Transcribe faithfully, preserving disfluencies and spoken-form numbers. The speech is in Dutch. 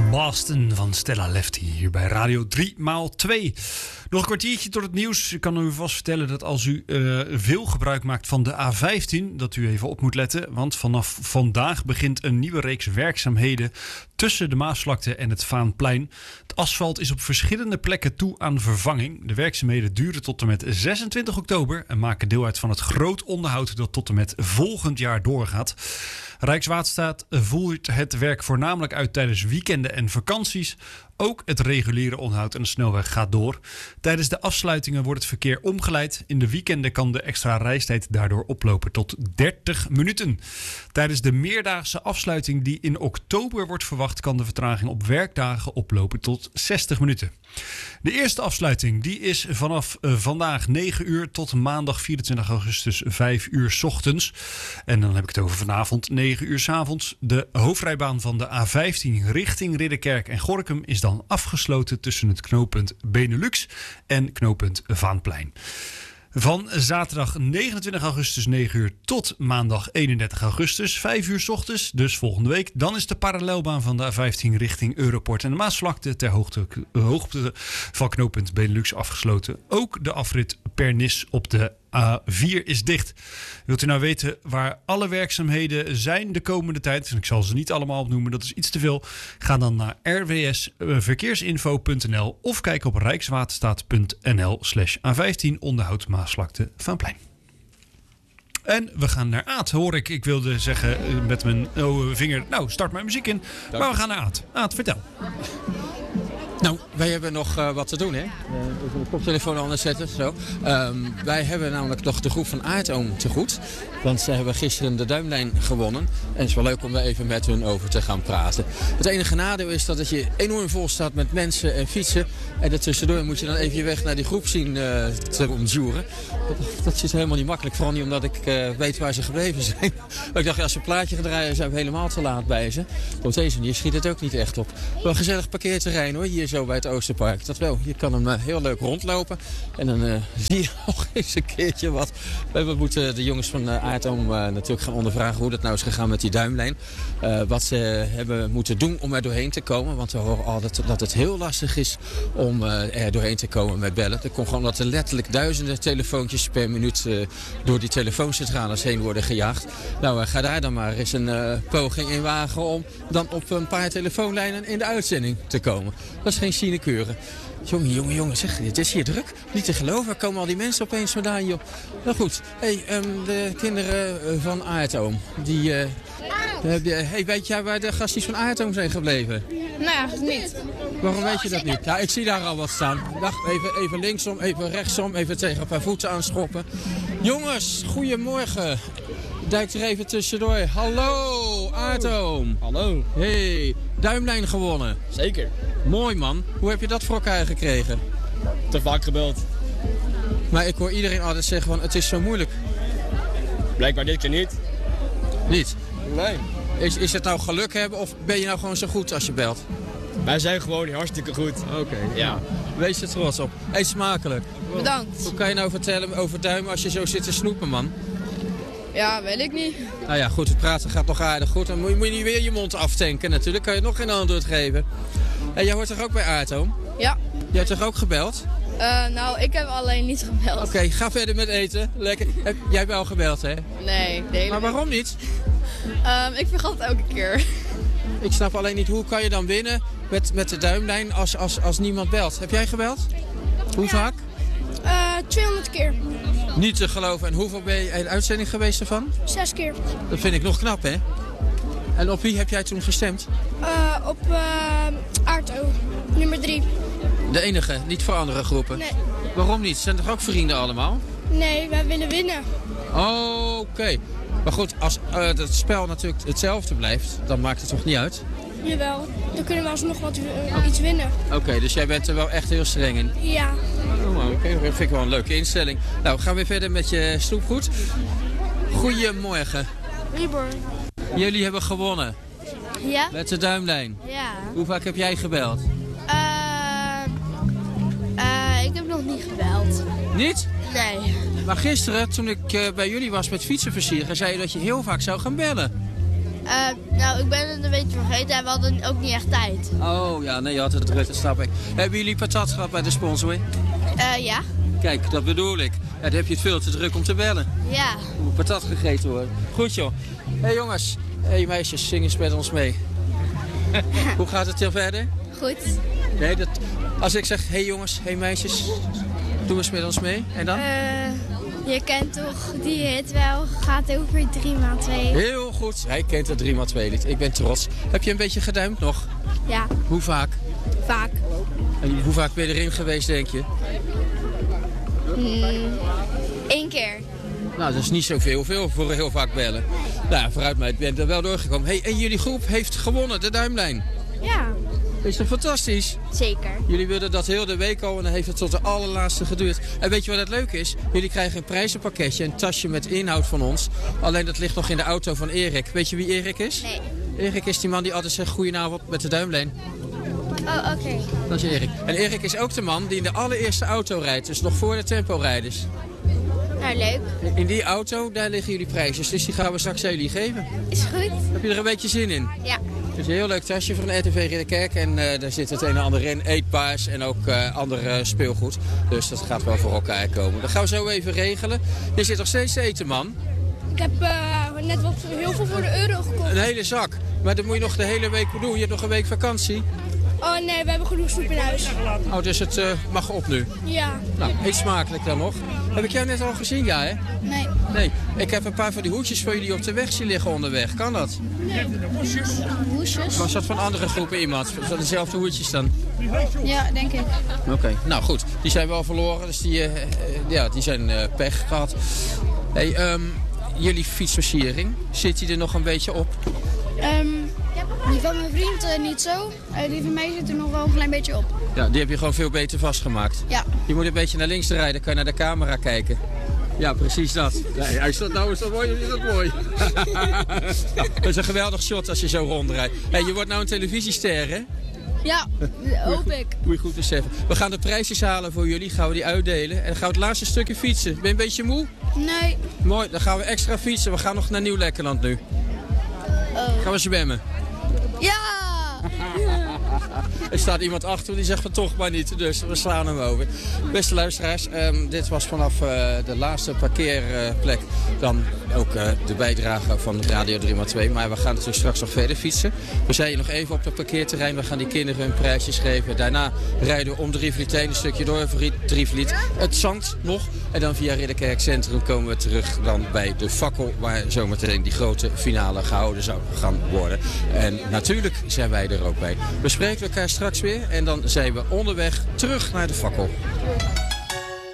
Boston van Stella Lefty hier bij Radio drie maal twee. Nog een kwartiertje tot het nieuws. Ik kan u vast vertellen dat als u uh, veel gebruik maakt van de A vijftien... dat u even op moet letten. Want vanaf vandaag begint een nieuwe reeks werkzaamheden... tussen de Maasvlakte en het Vaanplein. Het asfalt is op verschillende plekken toe aan vervanging. De werkzaamheden duren tot en met zesentwintig oktober... en maken deel uit van het groot onderhoud dat tot en met volgend jaar doorgaat. Rijkswaterstaat voert het werk voornamelijk uit tijdens weekenden en vakanties. Ook het reguliere onderhoud aan de snelweg gaat door. Tijdens de afsluitingen wordt het verkeer omgeleid. In de weekenden kan de extra reistijd daardoor oplopen tot dertig minuten. Tijdens de meerdaagse afsluiting die in oktober wordt verwacht... kan de vertraging op werkdagen oplopen tot zestig minuten. De eerste afsluiting die is vanaf uh, vandaag negen uur tot maandag vierentwintig augustus vijf uur 's ochtends. En dan heb ik het over vanavond negen uur 's avonds. De hoofdrijbaan van de A vijftien richting Ridderkerk en Gorinchem is dan afgesloten tussen het knooppunt Benelux en knooppunt Vaanplein. Van zaterdag negenentwintig augustus negen uur tot maandag eenendertig augustus vijf uur 's ochtends, dus volgende week. Dan is de parallelbaan van de A vijftien richting Europort en de Maasvlakte ter hoogte, hoogte van knooppunt Benelux afgesloten. Ook de afrit Pernis op de A vier is dicht. Wilt u nou weten waar alle werkzaamheden zijn de komende tijd? Ik zal ze niet allemaal opnoemen, dat is iets te veel. Ga dan naar r w s verkeersinfo punt n l of kijk op rijkswaterstaat punt n l slash A vijftien onderhoud Maasvlakte Vaanplein. En we gaan naar Aad, hoor ik. Ik wilde zeggen met mijn oh, vinger, nou start mijn muziek in. Dank. Maar we gaan naar Aad. Aad, vertel. Nou, wij hebben nog uh, wat te doen, hè. Uh, even de koptelefoon anders zetten, zo. Um, wij hebben namelijk nog de groep van Aardoom te goed. Want ze hebben gisteren de Duimlijn gewonnen. En het is wel leuk om daar even met hun over te gaan praten. Het enige nadeel is dat het je enorm vol staat met mensen en fietsen. En daartussendoor moet je dan even je weg naar die groep zien uh, te omzoeren. Dat, dat is helemaal niet makkelijk. Vooral niet omdat ik uh, weet waar ze gebleven zijn. Maar ik dacht, als ze een plaatje gaan draaien, zijn we helemaal te laat bij ze. Op deze manier schiet het ook niet echt op. Wel een gezellig parkeerterrein, hoor. Hier zo bij het Oosterpark. Dat wel. Je kan hem uh, heel leuk rondlopen. En dan uh, zie je nog eens een keertje wat. We moeten de jongens van uh, Aardoom uh, natuurlijk gaan ondervragen hoe dat nou is gegaan met die Duimlijn. Uh, wat ze hebben moeten doen om er doorheen te komen. Want we horen altijd dat het heel lastig is om uh, er doorheen te komen met bellen. Er komt gewoon dat er letterlijk duizenden telefoontjes per minuut uh, door die telefooncentrales heen worden gejaagd. Nou, uh, ga daar dan maar eens een uh, poging in wagen om dan op een paar telefoonlijnen in de uitzending te komen. Dat is geen sinecure. Jongen, jongen, jongen, zeg, het is hier druk. Niet te geloven, waar komen al die mensen opeens vandaan, joh. Nou goed, hey, um, de kinderen van Aardoom, die... Uh, uh, hey, weet jij waar de gastjes van Aardoom zijn gebleven? Nou ja, niet. Waarom weet je dat niet? Ja, ik zie daar al wat staan. Wacht, even, even linksom, even rechtsom, even tegen een paar voeten aanschoppen. Jongens, goedemorgen. Duik er even tussendoor. Hallo, Aardoom. Hallo. Hey, Duimlijn gewonnen. Zeker. Mooi, man. Hoe heb je dat voor elkaar gekregen? Te vaak gebeld. Maar ik hoor iedereen altijd zeggen van het is zo moeilijk. Blijkbaar dit keer niet. Niet? Nee. Is, is het nou geluk hebben of ben je nou gewoon zo goed als je belt? Wij zijn gewoon hartstikke goed. Oké. Okay. Ja. Wees er trots op. Eet smakelijk. Bedankt. Hoe kan je nou vertellen over duimen als je zo zit te snoepen, man? Ja, weet ik niet. Nou ja, goed, het praten gaat nog aardig goed. Dan moet je, moet je niet weer je mond aftanken natuurlijk. Kan je nog geen antwoord geven. En jij hoort toch ook bij Aardoom? Ja. Jij hebt toch ook gebeld? Uh, nou, ik heb alleen niet gebeld. Oké, okay, ga verder met eten. Lekker. Heb, jij hebt wel gebeld, hè? Nee, de hele Maar waarom niet? Um, ik vergat het elke keer. Ik snap alleen niet, hoe kan je dan winnen met, met de Duimlijn als, als, als niemand belt? Heb jij gebeld? Hoe ja. vaak? Uh, tweehonderd keer. Niet te geloven. En hoeveel ben je in uitzending geweest ervan? Zes keer. Dat vind ik nog knap, hè? En op wie heb jij toen gestemd? Uh, op uh, Aardoom, nummer drie. De enige, niet voor andere groepen? Nee. Waarom niet? Zijn toch ook vrienden allemaal? Nee, wij willen winnen. Oh, oké. Okay. Maar goed, als uh, het spel natuurlijk hetzelfde blijft, dan maakt het toch niet uit? Jawel, dan kunnen we alsnog wat, uh, iets winnen. Oké, okay, dus jij bent er wel echt heel streng in? Ja. Oh, Oké, okay. Dat vind ik wel een leuke instelling. Nou, gaan we verder met je snoepgoed. Goedemorgen. Goedemorgen. Jullie hebben gewonnen. Ja? Met de Duimlijn. Ja. Hoe vaak heb jij gebeld? Uh, uh, ik heb nog niet gebeld. Niet? Nee. Maar gisteren, toen ik uh, bij jullie was met fietsenversieren, zei je dat je heel vaak zou gaan bellen. Uh, Uh, nou, ik ben het een beetje vergeten en we hadden ook niet echt tijd. Oh ja, nee, je had het druk, dat snap ik. Hebben jullie patat gehad bij de sponsor? Uh, ja. Kijk, dat bedoel ik. Ja, dan heb je het veel te druk om te bellen. Ja. Er moet patat gegeten worden. Goed joh. Hé hey, jongens, hé hey, meisjes, zing eens met ons mee. Hoe gaat het heel verder? Goed. Nee, dat, als ik zeg, hé hey, jongens, hé hey, meisjes, doe eens met ons mee. En dan? Uh, je kent toch die hit wel, gaat over drie maal twee. Heel goed. Hij kent het drie maal twee lied. Ik ben trots. Heb je een beetje geduimd nog? Ja. Hoe vaak? Vaak. En hoe vaak ben je erin geweest, denk je? Mm, Eén keer. Nou, dat is niet zoveel veel voor heel vaak bellen. Nou, vooruit mij, ik ben er wel doorgekomen. Hey, en jullie groep heeft gewonnen, de Duimlijn. Ja. Is toch fantastisch? Zeker. Jullie wilden dat heel de week al en dan heeft het tot de allerlaatste geduurd. En weet je wat het leuke is? Jullie krijgen een prijzenpakketje, een tasje met inhoud van ons. Alleen dat ligt nog in de auto van Erik. Weet je wie Erik is? Nee. Erik is die man die altijd zegt goedenavond met de Duimlijn. Oh, oké. Okay. Dat is Erik. En Erik is ook de man die in de allereerste auto rijdt. Dus nog voor de tempo-rijders. Nou, leuk. In die auto, daar liggen jullie prijsjes. Dus die gaan we straks aan jullie geven. Is goed. Heb je er een beetje zin in? Ja. Het is een heel leuk tasje van de R T V Ridderkerk. En uh, daar zit het een en ander in. Eetbaars en ook uh, ander uh, speelgoed. Dus dat gaat wel voor elkaar komen. Dat gaan we zo even regelen. Je zit nog steeds te eten, man. Ik heb uh, net wat heel veel voor de euro gekocht. Een hele zak. Maar dat moet je nog de hele week doen. Je hebt nog een week vakantie. Oh nee, we hebben genoeg snoep in huis. Oh, dus het uh, mag op nu. Ja. Nou, eet smakelijk dan nog. Heb ik jou net al gezien, ja hè? Nee. Nee, ik heb een paar van die hoedjes voor jullie op de weg zien liggen onderweg. Kan dat? Nee. Hoesjes? Hoesjes? Was dat van andere groepen iemand? Van dezelfde hoedjes dan? Ja, denk ik. Oké, okay. Nou goed. Die zijn wel verloren, dus die, uh, ja, die zijn uh, pech gehad. Hey, um, jullie fietsversiering, zit die er nog een beetje op? Um, die van mijn vriend uh, niet zo. Uh, die van mij zit er nog wel een klein beetje op. Ja, die heb je gewoon veel beter vastgemaakt. Ja. Je moet een beetje naar links rijden, kan je naar de camera kijken. Ja, precies dat. Nee, is dat nou is dat mooi of is dat mooi? Dat is een geweldig shot als je zo rondrijdt. Hey, je wordt nou een televisiester, hè? Ja, hoop ik. Moet je goed beseffen. We gaan de prijsjes halen voor jullie, gaan we die uitdelen. En dan gaan we het laatste stukje fietsen. Ben je een beetje moe? Nee. Mooi, dan gaan we extra fietsen. We gaan nog naar Nieuw-Lekkerland nu. Oh. Gaan we zwemmen? Ja! Er staat iemand achter die zegt van toch maar niet, dus we slaan hem over. Beste luisteraars, um, dit was vanaf uh, de laatste parkeerplek uh, dan ook uh, de bijdrage van Radio drie maal twee. Maar we gaan natuurlijk straks nog verder fietsen. We zijn hier nog even op het parkeerterrein, we gaan die kinderen hun prijsjes geven. Daarna rijden we om Drievliet heen, een stukje door Drievliet, het zand nog. En dan via Ridderkerk Centrum komen we terug dan bij de fakkel waar zometeen die grote finale gehouden zou gaan worden. En natuurlijk zijn wij er ook bij. We spreken elkaar straks weer en dan zijn we onderweg terug naar de fakkel.